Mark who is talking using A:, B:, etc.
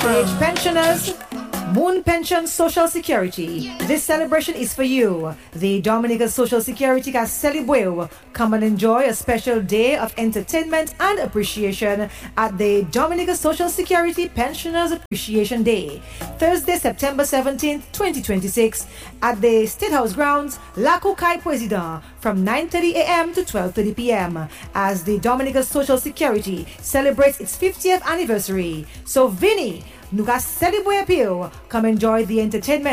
A: Age pensioners, Moon Pension Social Security. This celebration is for you. The Dominica Social Security can celebrate. Come and enjoy a special day of entertainment and appreciation at the Dominica Social Security Pensioners Appreciation Day, Thursday, September 17th, 2026, at the State House grounds, Lac Kai President, from 9:30 a.m. to 12:30 p.m. as the Dominica Social Security celebrates its 50th anniversary. So, Vinny, nous allons célébrer. Come enjoy the entertainment